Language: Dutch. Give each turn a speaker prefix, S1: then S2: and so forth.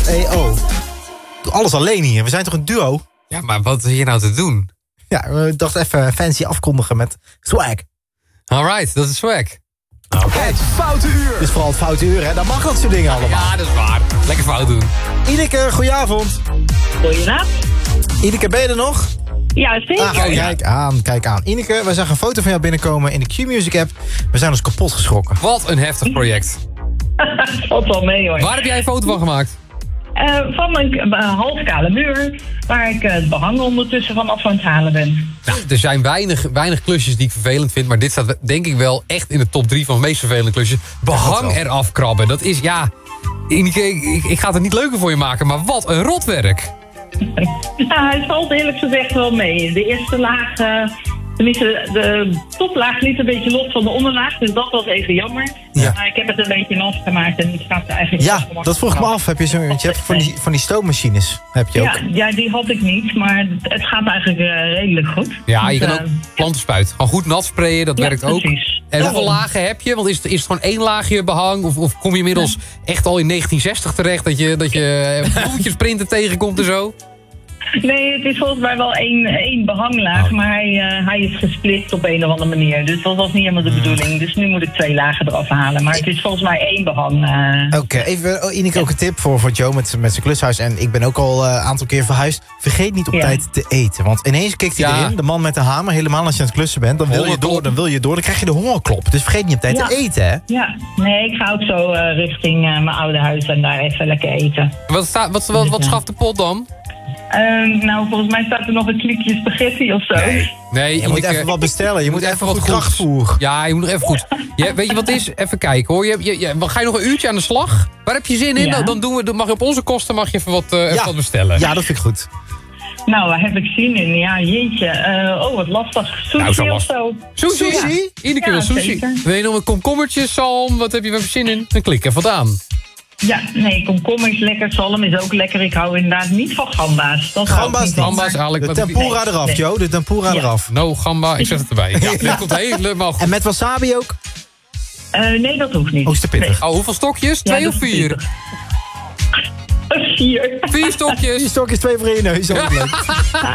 S1: EO. Doe alles alleen hier. We zijn toch een duo?
S2: Ja, maar wat is hier nou te doen?
S1: Ja, we dachten even fancy afkondigen met swag.
S2: Alright, dat is swag.
S3: Het Foute Uur.
S1: Dus vooral het foute uur, hè? Dan mag dat soort dingen allemaal.
S2: Ja, dat is waar. Lekker fout doen.
S1: Ineke, goedenavond.
S4: Goedenavond.
S1: Ineke, ben je er nog?
S4: Ja, zeker.
S1: Kijk aan. Ineke, we zagen een foto van jou binnenkomen in de Q-Music app. We zijn ons kapot geschrokken.
S2: Wat een heftig project.
S4: Valt wel mee, hoor.
S2: Waar heb jij een foto van gemaakt?
S4: Van een halfkale muur, waar ik het behang ondertussen van af aan het halen ben.
S2: Nou, er zijn weinig klusjes die ik vervelend vind, maar dit staat denk ik wel echt in de top 3 van de meest vervelende klusjes. Behang eraf krabben, dat is, ja... Ineke, ik ga het niet leuker voor je maken, maar wat een rotwerk.
S4: Ja, het valt eerlijk gezegd wel mee. De eerste laag, tenminste de toplaag liet een beetje los van de onderlaag, dus dat was even jammer.
S1: Ja.
S4: Maar ik heb het een beetje nat gemaakt en het gaat er eigenlijk...
S1: Ja, dat vroeg ik me af. Heb je want je hebt van die stoommachines, heb je ook.
S4: Ja, die had ik niet, maar het gaat eigenlijk redelijk goed.
S2: Ja, je
S4: Dus,
S2: kan ook plantenspuit. Gewoon goed nat sprayen, dat werkt ook.
S4: precies.
S2: En hoeveel lagen heb je? Want is het gewoon 1 laagje behang? Of kom je inmiddels echt al in 1960 terecht... dat je bloemetjes printen tegenkomt en zo?
S4: Nee, het is volgens mij wel één behanglaag, maar hij is gesplitst op een of andere manier. Dus dat was niet helemaal de bedoeling. Dus nu moet ik 2 lagen eraf halen. Maar het is volgens mij 1 behang.
S1: Oké, even Ineke ook een tip voor Joe met zijn klushuis. En ik ben ook al een aantal keer verhuisd. Vergeet niet op tijd te eten. Want ineens kikt hij erin, de man met de hamer. Helemaal als je aan het klussen bent, dan wil je door. Dan krijg je de hongerklop. Dus vergeet niet op tijd te eten, hè?
S4: Ja, nee, ik ga ook zo richting mijn oude huis en daar even lekker eten.
S2: Wat schaft de pot dan?
S4: Nou, volgens mij staat er nog een klikje spaghetti of zo.
S2: Nee,
S1: je moet even wat bestellen. Je moet even wat krachtvoer.
S2: Ja, je moet nog even goed. Weet je wat het is? Even kijken hoor. Ga je nog een uurtje aan de slag? Waar heb je zin in?
S4: Ja.
S2: Dan mag je op onze kosten even wat bestellen.
S1: Ja, dat vind ik goed.
S4: Nou, waar heb ik zin in? Ja, jeetje. Wat lastig. Sushi of zo.
S2: Sushi?
S4: Ja.
S2: Iedere keer sushi.
S4: Zeker.
S2: Wil je nog een komkommertje, zalm? Wat heb je even zin in? Dan klik even wat aan.
S4: Ja, nee, komkommer is lekker, zalm is ook lekker. Ik hou inderdaad niet van gamba's.
S2: Gamba's eigenlijk.
S1: De tempura eraf, Joe. De tempura eraf.
S2: No, gamba, ik zet het erbij. Ja, dit komt helemaal goed.
S1: En met wasabi ook?
S4: Nee, dat hoeft niet.
S1: Oh, is te pittig.
S2: Oh, hoeveel stokjes? 2 of 4?
S4: 4.
S2: 4 stokjes.
S1: 4 stokjes, 2 voor in je neus.
S2: Ja.